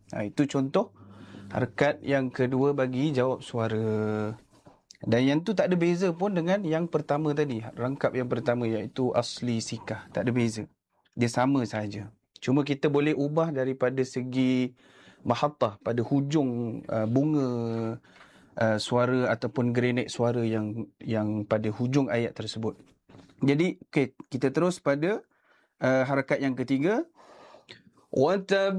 Itu contoh harakat yang kedua bagi jawab suara. Dan yang tu tak ada beza pun dengan yang pertama tadi, rangkap yang pertama iaitu asli sikah. Tak ada beza. Dia sama saja. Cuma kita boleh ubah daripada segi mahattah, pada hujung bunga suara ataupun grenade suara yang pada hujung ayat tersebut. Jadi kita terus pada harakat yang ketiga.